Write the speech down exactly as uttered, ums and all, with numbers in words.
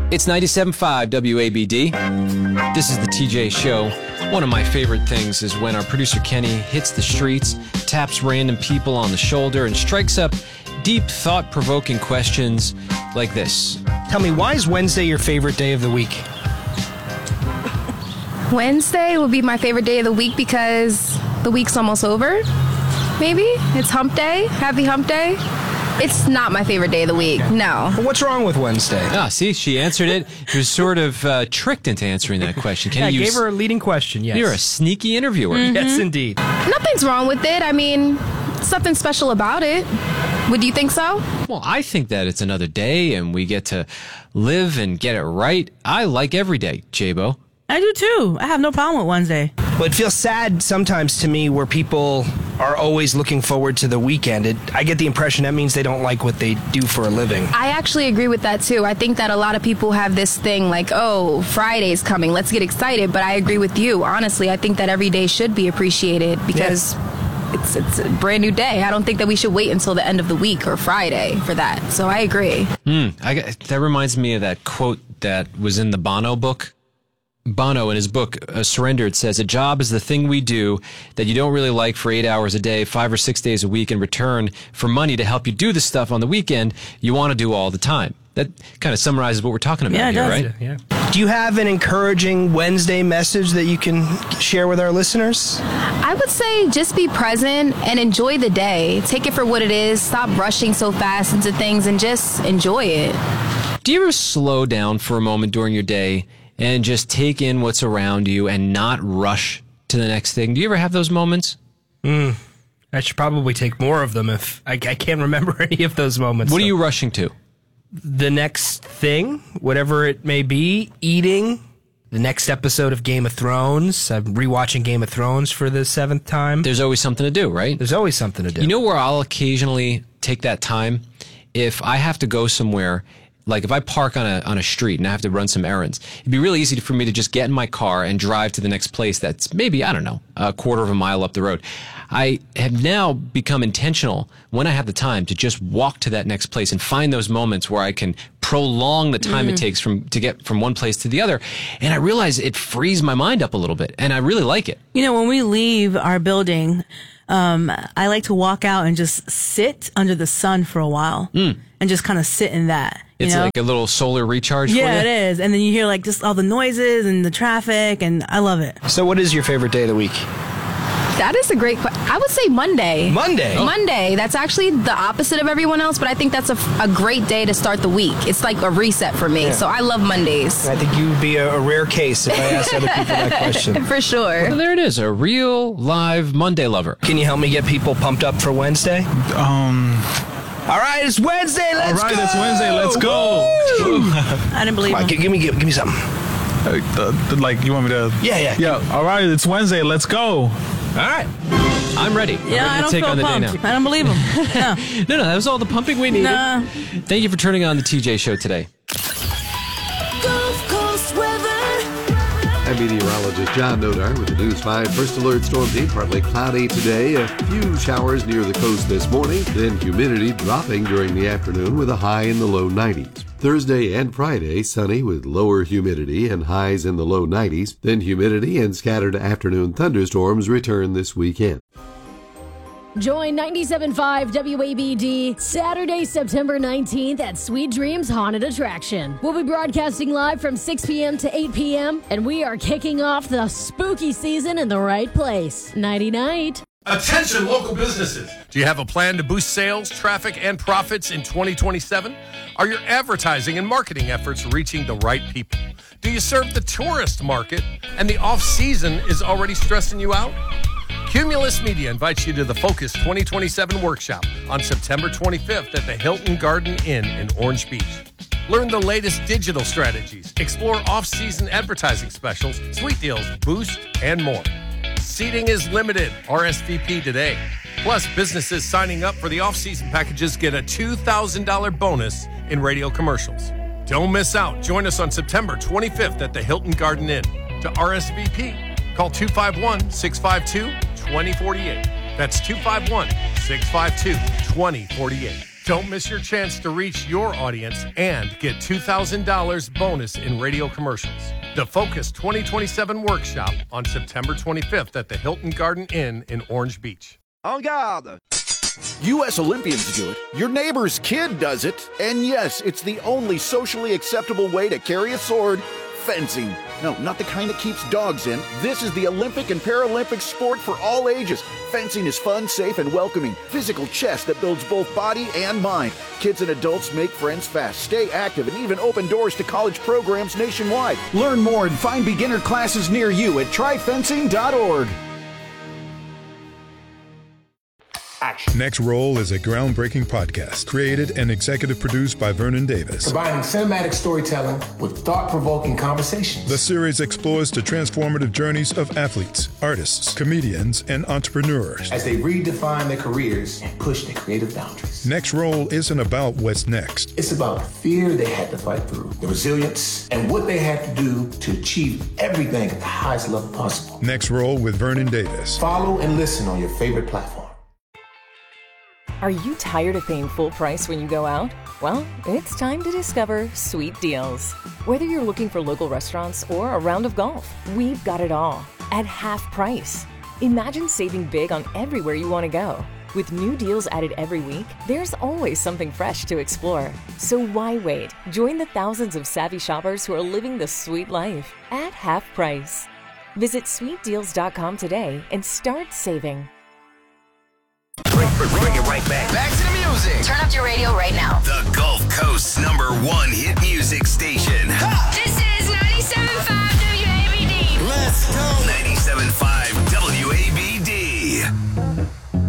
It's ninety-seven point five W A B D. This is the T J Show. One of my favorite things is when our producer Kenny hits the streets, taps random people on the shoulder, and strikes up deep, thought-provoking questions like this. Tell me, why is Wednesday your favorite day of the week? Wednesday will be my favorite day of the week because the week's almost over, maybe? It's hump day, happy hump day. It's not my favorite day of the week, no. But what's wrong with Wednesday? Ah, see, she answered it. She was sort of uh, tricked into answering that question. Can yeah, you I use... gave her a leading question, yes. You're a sneaky interviewer. Mm-hmm. Yes, indeed. Nothing's wrong with it. I mean, something special about it. Would you think so? Well, I think that it's another day and we get to live and get it right. I like every day, J-Bo. I do too. I have no problem with Wednesday. But it feels sad sometimes to me where people are always looking forward to the weekend. It, I get the impression that means they don't like what they do for a living. I actually agree with that too. I think that a lot of people have this thing like, oh, Friday's coming, let's get excited. But I agree with you. Honestly, I think that every day should be appreciated because yeah. it's, it's a brand new day. I don't think that we should wait until the end of the week or Friday for that. So I agree. Mm, I, that reminds me of that quote that was in the Bono book. Bono, in his book, uh, Surrendered, says, a job is the thing we do that you don't really like for eight hours a day, five or six days a week in return for money to help you do the stuff on the weekend you want to do all the time. That kind of summarizes what we're talking about yeah, here, does. right? Yeah. Do you have an encouraging Wednesday message that you can share with our listeners? I would say just be present and enjoy the day. Take it for what it is. Stop rushing so fast into things and just enjoy it. Do you ever slow down for a moment during your day and just take in what's around you and not rush to the next thing? Do you ever have those moments? Mm, I should probably take more of them if I, I can't remember any of those moments. What so. are you rushing to? The next thing, whatever it may be, eating, the next episode of Game of Thrones. I'm rewatching Game of Thrones for the seventh time. There's always something to do, right? There's always something to do. You know where I'll occasionally take that time? If I have to go somewhere, like if I park on a on a street and I have to run some errands, it'd be really easy for me to just get in my car and drive to the next place that's maybe, I don't know, a quarter of a mile up the road. I have now become intentional when I have the time to just walk to that next place and find those moments where I can prolong the time mm. it takes from to get from one place to the other. And I realize it frees my mind up a little bit, and I really like it. You know, when we leave our building, um, I like to walk out and just sit under the sun for a while mm. and just kind of sit in that. You It's know? like a little solar recharge yeah, for you? it is. And then you hear like just all the noises and the traffic, and I love it. So what is your favorite day of the week? That is a great question. I would say Monday. Monday? Oh. Monday. That's actually the opposite of everyone else, but I think that's a, a great day to start the week. It's like a reset for me. Yeah. So I love Mondays. I think you would be a, a rare case if I asked other people that question. For sure. Well, there it is, a real live Monday lover. Can you help me get people pumped up for Wednesday? Um... All right, it's Wednesday. Let's go. All right, go. it's Wednesday. Let's go. I didn't believe Come on, him. give, give me, give, give me something. Uh, the, the, like, you want me to? Yeah, yeah. Yeah. All right, it's Wednesday. Let's go. All right. I'm ready. Yeah, I'm ready I don't to take feel on the pumped. day now. I don't believe him. No. no, no, that was all the pumping we needed. Nah. Thank you for turning on the T J Show today. Gulf Coast weather. I'm meteorologist John Nodar with the News five First Alert Storm Team. Partly cloudy today. A few showers near the coast this morning. Then humidity dropping during the afternoon with a high in the low nineties. Thursday and Friday, sunny with lower humidity and highs in the low nineties. Then humidity and scattered afternoon thunderstorms return this weekend. Join ninety-seven point five W A B D Saturday, September nineteenth at Sweet Dreams Haunted Attraction. We'll be broadcasting live from six p.m. to eight p.m. and we are kicking off the spooky season in the right place. Nighty-night. Attention local businesses. Do you have a plan to boost sales, traffic, and profits in twenty twenty-seven? Are your advertising and marketing efforts reaching the right people? Do you serve the tourist market and the off-season is already stressing you out? Cumulus Media invites you to the Focus twenty twenty-seven workshop on September twenty-fifth at the Hilton Garden Inn in Orange Beach. Learn the latest digital strategies, explore off-season advertising specials, sweet deals, boost, and more. Seating is limited. R S V P today. Plus, businesses signing up for the off-season packages get a two thousand dollars bonus in radio commercials. Don't miss out. Join us on September twenty-fifth at the Hilton Garden Inn. To R S V P, call two five one, six five two, two zero four eight. That's two five one, six five two, two zero four eight. Don't miss your chance to reach your audience and get two thousand dollars bonus in radio commercials. The Focus twenty twenty-seven workshop on September twenty-fifth at the Hilton Garden Inn in Orange Beach. En garde! U S Olympians do it. Your neighbor's kid does it. And yes, it's the only socially acceptable way to carry a sword. Fencing. No, not the kind that keeps dogs in. This is the Olympic and Paralympic sport for all ages. Fencing is fun, safe, and welcoming. Physical chess that builds both body and mind. Kids and adults make friends fast, stay active, and even open doors to college programs nationwide. Learn more and find beginner classes near you at try fencing dot org. Action. Next Roll is a groundbreaking podcast created and executive produced by Vernon Davis. Combining cinematic storytelling with thought-provoking conversations. The series explores the transformative journeys of athletes, artists, comedians, and entrepreneurs as they redefine their careers and push their creative boundaries. Next Roll isn't about what's next. It's about the fear they had to fight through, the resilience, and what they had to do to achieve everything at the highest level possible. Next Roll with Vernon Davis. Follow and listen on your favorite platform. Are you tired of paying full price when you go out? Well, it's time to discover Sweet Deals. Whether you're looking for local restaurants or a round of golf, we've got it all at half price. Imagine saving big on everywhere you want to go. With new deals added every week, there's always something fresh to explore. So why wait? Join the thousands of savvy shoppers who are living the sweet life at half price. Visit sweet deals dot com today and start saving. Bring, bring it right back. Back to the music. Turn up your radio right now. The Gulf Coast's number one hit music station. Ha! This is ninety-seven point five W A B D. Let's go. ninety-seven point five